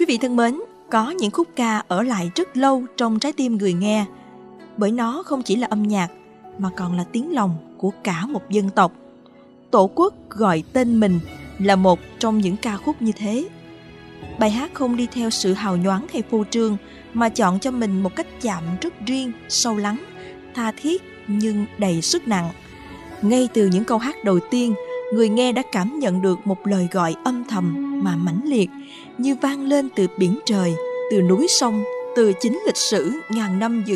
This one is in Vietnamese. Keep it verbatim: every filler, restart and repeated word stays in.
Quý vị thân mến, có những khúc ca ở lại rất lâu trong trái tim người nghe, bởi nó không chỉ là âm nhạc mà còn là tiếng lòng của cả một dân tộc. Tổ quốc gọi tên mình là một trong những ca khúc như thế. Bài hát không đi theo sự hào nhoáng hay phô trương, mà chọn cho mình một cách chạm rất riêng, sâu lắng, tha thiết nhưng đầy sức nặng. Ngay từ những câu hát đầu tiên, người nghe đã cảm nhận được một lời gọi âm thầm mà mãnh liệt, như vang lên từ biển trời, từ núi sông, từ chính lịch sử ngàn năm